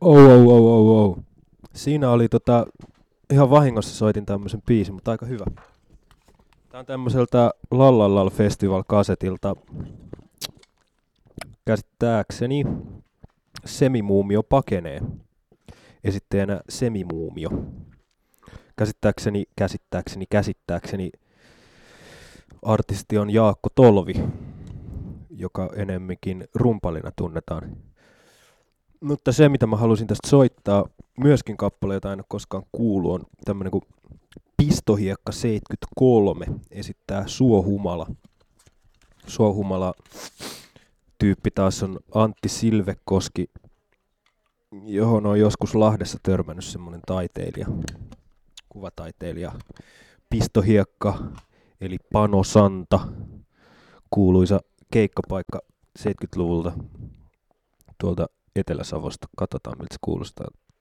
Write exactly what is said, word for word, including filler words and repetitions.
Oh, oh, oh, oh, oh. Siinä oli tota, ihan vahingossa soitin tämmösen biisin, mutta aika hyvä. Tää on tämmöseltä Lallallal Festival-kasetilta käsittääkseni Semimuumio pakenee. Esittäjänä Semimuumio. Käsittääkseni, käsittääkseni, käsittääkseni artisti on Jaakko Tolvi, joka enemminkin rumpalina tunnetaan. Mutta se, mitä mä halusin tästä soittaa, myöskin kappale, jota en ole koskaan kuullut, on tämmönen kuin Pistohiekka seitsemänkymmentäkolme esittää Suohumala. Suohumala tyyppi taas on Antti Silvekoski, johon on joskus Lahdessa törmännyt semmonen taiteilija, kuvataiteilija. Pistohiekka, eli Pano Santa, kuuluisa keikkapaikka seitsemänkymmentäluvulta tuolta Etelä-Savosta. Katsotaan, miltä se kuulostaa.